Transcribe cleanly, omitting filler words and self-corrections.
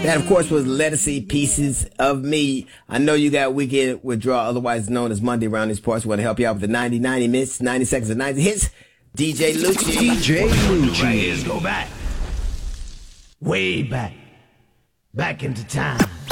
That, of course, was Lettucey, Pieces of Me. I know you got Weekend Withdrawal, otherwise known as Monday around these parts. We want to help you out with the 90 minutes, 90 seconds, and 90 hits. DJ Lucci. DJ Lucci. Right, let's go back. Way back. Back into time.